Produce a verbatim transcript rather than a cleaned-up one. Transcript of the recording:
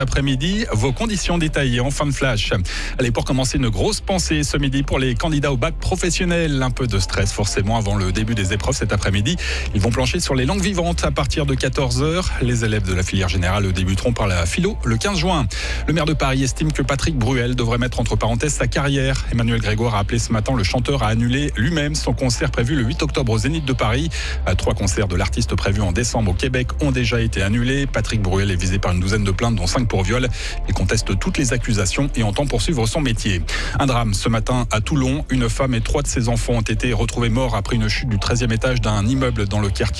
Après-midi, vos conditions détaillées en fin de flash. Allez, pour commencer, une grosse pensée ce midi pour les candidats au bac professionnel. Un peu de stress forcément avant le début des épreuves cet après-midi. Ils vont plancher sur les langues vivantes à partir de quatorze heures. Les élèves de la filière générale débuteront par la philo le quinze juin. Le maire de Paris estime que Patrick Bruel devrait mettre entre parenthèses sa carrière. Emmanuel Grégoire a appelé ce matin le chanteur à annuler lui-même son concert prévu le huit octobre au Zénith de Paris. Trois concerts de l'artiste prévus en décembre au Québec ont déjà été annulés. Patrick Bruel est visé par une douzaine de plaintes dont cinq pour viol. Il conteste toutes les accusations et entend poursuivre son métier. Un drame ce matin à Toulon. Une femme et trois de ses enfants ont été retrouvés morts après une chute du treizième étage d'un immeuble dans le quartier